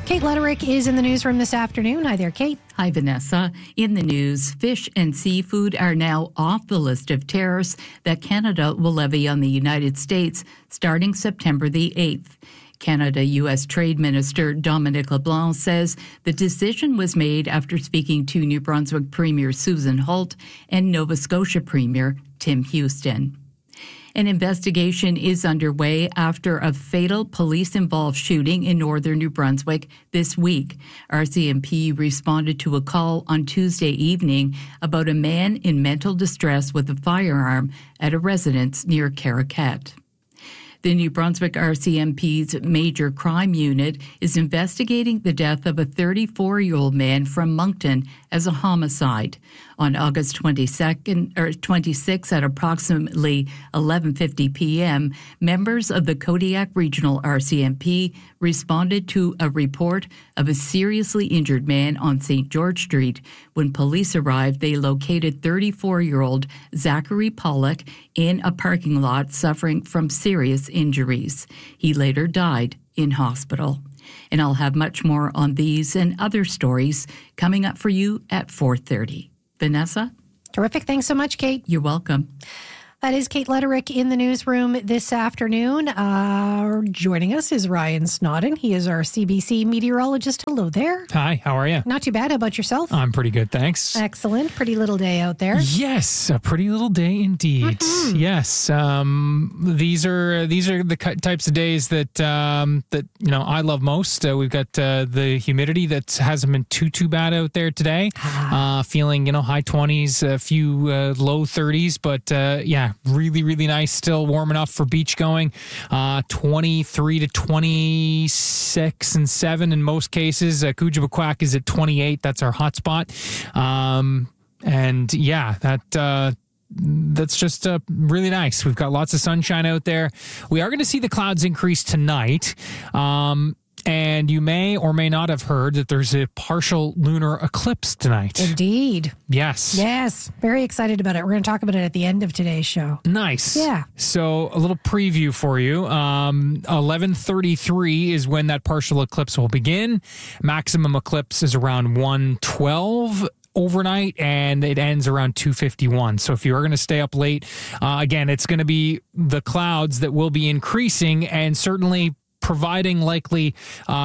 Kate Letterick is in the newsroom this afternoon. Hi there, Kate. Hi, Vanessa. In the news, fish and seafood are now off the list of tariffs that Canada will levy on the United States starting September the 8th. Canada-U.S. Trade Minister Dominic LeBlanc says the decision was made after speaking to New Brunswick Premier Susan Holt and Nova Scotia Premier Tim Houston. An investigation is underway after a fatal police-involved shooting in northern New Brunswick this week. RCMP responded to a call on Tuesday evening about a man in mental distress with a firearm at a residence near Caracat. The New Brunswick RCMP's Major Crime Unit is investigating the death of a 34-year-old man from Moncton as a homicide. On August 26 at approximately 11:50 p.m., members of the Kodiak Regional RCMP responded to a report of a seriously injured man on St. George Street. When police arrived, they located 34-year-old Zachary Pollock in a parking lot suffering from serious injuries. He later died in hospital. And I'll have much more on these and other stories coming up for you at 4:30. Vanessa? Terrific. Thanks so much, Kate. You're welcome. That is Kate Letterick in the newsroom this afternoon. Joining us is Ryan Snodden. He is our CBC meteorologist. Hello there. Hi, how are you? Not too bad. How about yourself? I'm pretty good, thanks. Excellent. Pretty little day out there. Yes, a pretty little day indeed. Mm-hmm. Yes, these are the types of days that I love most. We've got the humidity that hasn't been too bad out there today. Feeling high 20s, a few low 30s, but really, really nice. Still warm enough for beach going. 23 to 26 and 7 in most cases. Kujabaquak is at 28. That's our hot spot. That's just really nice. We've got lots of sunshine out there. We are going to see the clouds increase tonight. And you may or may not have heard that there's a partial lunar eclipse tonight. Indeed. Yes. Yes. Very excited about it. We're going to talk about it at the end of today's show. Nice. Yeah. So a little preview for you. 11:33 is when that partial eclipse will begin. Maximum eclipse is around 1:12 overnight, and it ends around 2:51. So if you are going to stay up late, again, it's going to be the clouds that will be increasing and certainly providing likely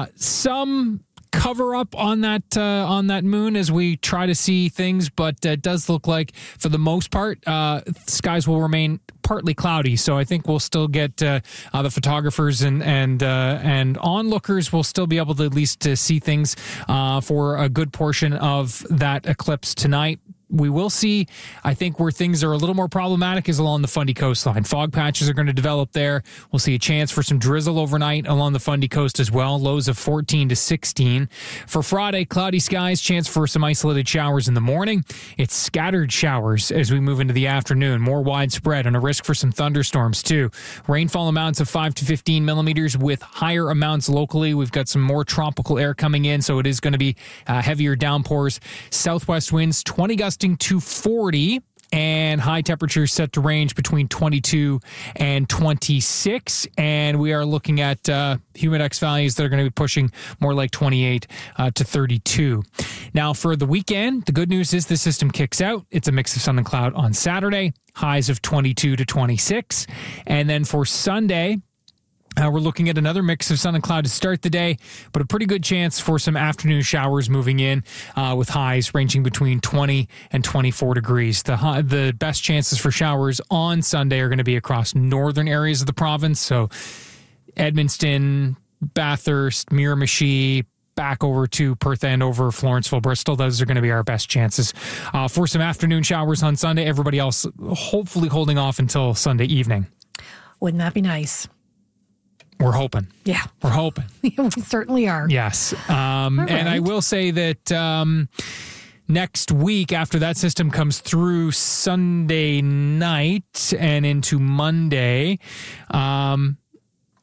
some cover up on that moon as we try to see things, but it does look like for the most part skies will remain partly cloudy. So I think we'll still get the photographers and onlookers will still be able to at least see things for a good portion of that eclipse tonight. We will see, I think, where things are a little more problematic is along the Fundy coastline. Fog patches are going to develop there. We'll see a chance for some drizzle overnight along the Fundy coast as well. Lows of 14 to 16. For Friday, cloudy skies, chance for some isolated showers in the morning. It's scattered showers as we move into the afternoon. More widespread and a risk for some thunderstorms too. Rainfall amounts of 5 to 15 millimeters with higher amounts locally. We've got some more tropical air coming in, so it is going to be heavier downpours. Southwest winds, 20 gusts to 40, and high temperatures set to range between 22 and 26. And we are looking at humidex values that are going to be pushing more like 28 to 32. Now, for the weekend, the good news is the system kicks out. It's a mix of sun and cloud on Saturday, highs of 22 to 26. And then for Sunday, we're looking at another mix of sun and cloud to start the day, but a pretty good chance for some afternoon showers moving in with highs ranging between 20 and 24 degrees. The best chances for showers on Sunday are going to be across northern areas of the province. So Edmundston, Bathurst, Miramichi, back over to Perth Andover, Florenceville, Bristol. Those are going to be our best chances for some afternoon showers on Sunday. Everybody else hopefully holding off until Sunday evening. Wouldn't that be nice? We're hoping. Yeah. We're hoping. We certainly are. Yes. Right. And I will say that next week, after that system comes through Sunday night and into Monday,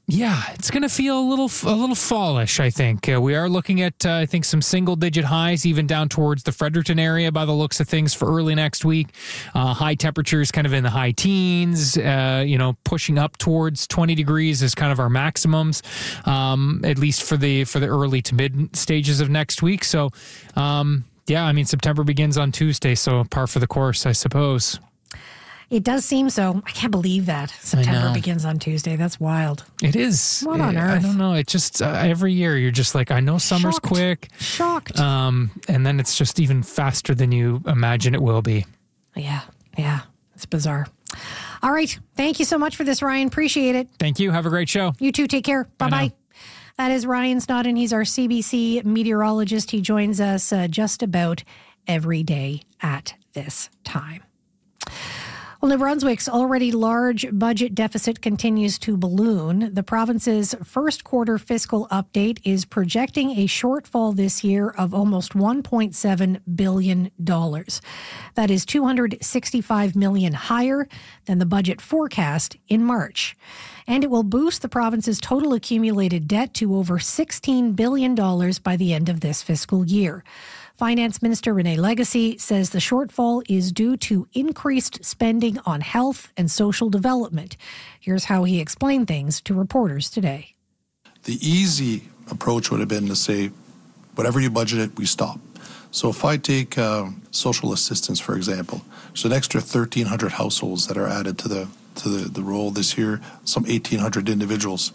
Yeah, it's going to feel a little fallish, I think. We are looking at, I think, some single-digit highs, even down towards the Fredericton area by the looks of things for early next week. High temperatures kind of in the high teens, pushing up towards 20 degrees is kind of our maximums, at least for the early to mid stages of next week. So, September begins on Tuesday, so par for the course, I suppose. It does seem so. I can't believe that September begins on Tuesday. That's wild. It is. What on earth? I don't know. It just every year you're just like, I know summer's quick. Shocked. And then it's just even faster than you imagine it will be. Yeah. It's bizarre. All right. Thank you so much for this, Ryan. Appreciate it. Thank you. Have a great show. You too. Take care. Bye-bye. That is Ryan Snodden. He's our CBC meteorologist. He joins us just about every day at this time. Well, New Brunswick's already large budget deficit continues to balloon. The province's first quarter fiscal update is projecting a shortfall this year of almost $1.7 billion. That is $265 million higher than the budget forecast in March. And it will boost the province's total accumulated debt to over $16 billion by the end of this fiscal year. Finance Minister René Legacy says the shortfall is due to increased spending on health and social development. Here's how he explained things to reporters today. The easy approach would have been to say, whatever you budgeted, we stop. So if I take social assistance, for example, there's an extra 1,300 households that are added to the roll this year, some 1,800 individuals.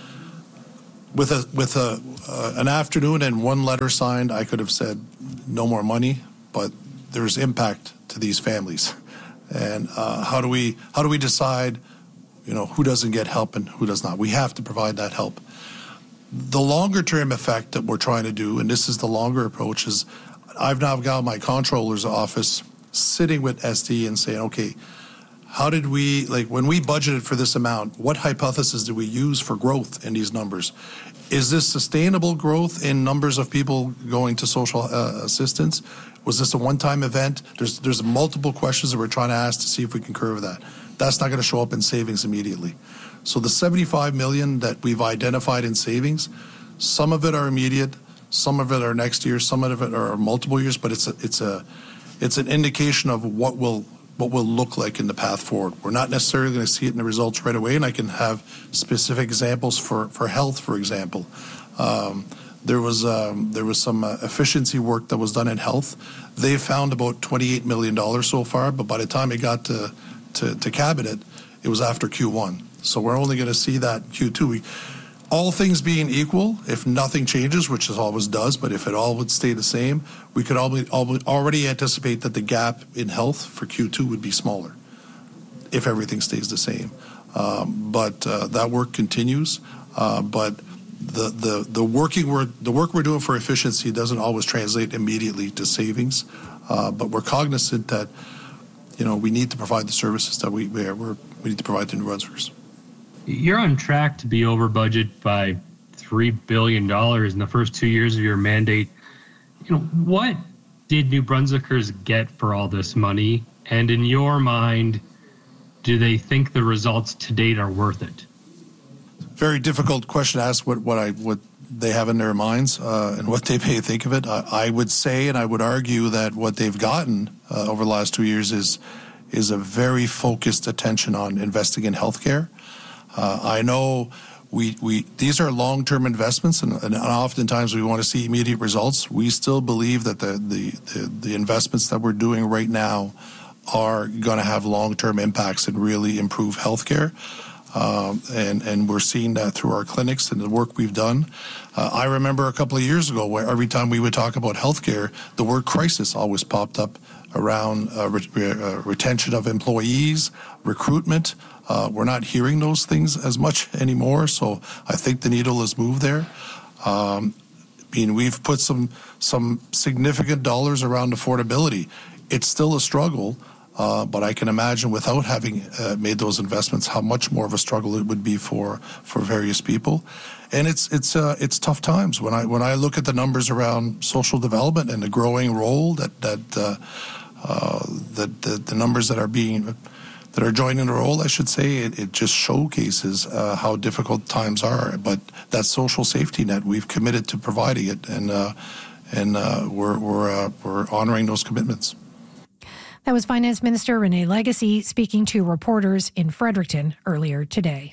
With an afternoon and one letter signed, I could have said no more money, but there's impact to these families. And how do we decide, who doesn't get help and who does not? We have to provide that help. The longer term effect that we're trying to do, and this is the longer approach, is I've now got my comptroller's office sitting with SD and saying, okay, how did we, when we budgeted for this amount, what hypothesis did we use for growth in these numbers? Is this sustainable growth in numbers of people going to social assistance? Was this a one-time event? There's multiple questions that we're trying to ask to see if we can curve that. That's not going to show up in savings immediately. So the $75 million that we've identified in savings, some of it are immediate, some of it are next year, some of it are multiple years, but it's an indication of what will look like in the path forward. We're not necessarily going to see it in the results right away, and I can have specific examples for health, for example. There was some efficiency work that was done in health. They found about $28 million so far, but by the time it got to cabinet, it was after Q1. So we're only going to see that Q2. All things being equal, if nothing changes, which it always does, but if it all would stay the same, we could already anticipate that the gap in health for Q2 would be smaller if everything stays the same. But that work continues. But the work we're doing for efficiency doesn't always translate immediately to savings. But we're cognizant that we need to provide the services that we need to provide to New Brunswickers. You're on track to be over budget by $3 billion in the first 2 years of your mandate. What did New Brunswickers get for all this money? And in your mind, do they think the results to date are worth it? Very difficult question to ask what they have in their minds and what they may think of it. I would say, and I would argue, that what they've gotten over the last 2 years is a very focused attention on investing in healthcare. I know these are long-term investments, and oftentimes we want to see immediate results. We still believe that the investments that we're doing right now are going to have long-term impacts and really improve healthcare. And we're seeing that through our clinics and the work we've done. I remember a couple of years ago where every time we would talk about healthcare, the word crisis always popped up around retention of employees, recruitment. We're not hearing those things as much anymore, so I think the needle has moved there. We've put some significant dollars around affordability. It's still a struggle, but I can imagine without having made those investments how much more of a struggle it would be for various people. And it's tough times. When I look at the numbers around social development and the growing role that the numbers that are being that are joining the role, I should say. It just showcases how difficult times are. But that social safety net, we've committed to providing it, and we're honoring those commitments. That was Finance Minister René Legacy speaking to reporters in Fredericton earlier today.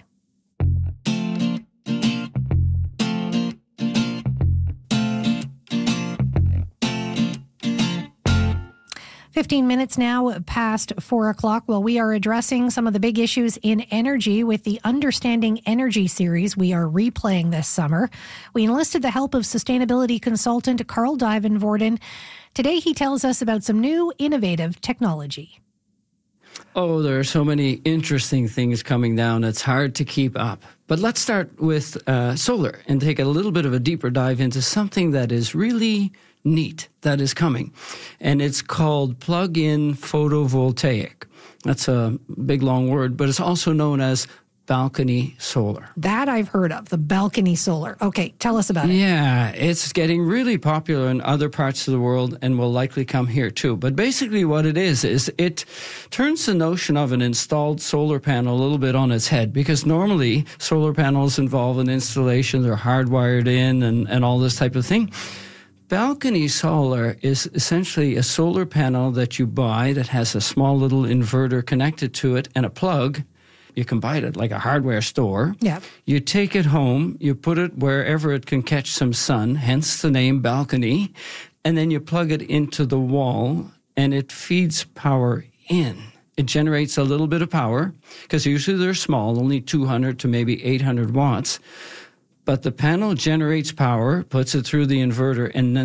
Fifteen minutes now past 4 o'clock. Well, we are addressing some of the big issues in energy with the Understanding Energy series we are replaying this summer. We enlisted the help of sustainability consultant Carl Divenvoorden. Today, he tells us about some new innovative technology. Oh, there are so many interesting things coming down. It's hard to keep up. But let's start with solar and take a little bit of a deeper dive into something that is really neat that is coming. And it's called plug-in photovoltaic. That's a big, long word, but it's also known as balcony solar. That I've heard of, the balcony solar. Okay, tell us about it. Yeah, it's getting really popular in other parts of the world and will likely come here too. But basically what it is it turns the notion of an installed solar panel a little bit on its head, because normally solar panels involve an installation, they're hardwired in and all this type of thing. Balcony solar is essentially a solar panel that you buy that has a small little inverter connected to it and a plug. You can buy it at like a hardware store. Yeah. You take it home, you put it wherever it can catch some sun, hence the name balcony, and then you plug it into the wall and it feeds power in. It generates a little bit of power because usually they're small, only 200 to maybe 800 watts. But the panel generates power, puts it through the inverter, and then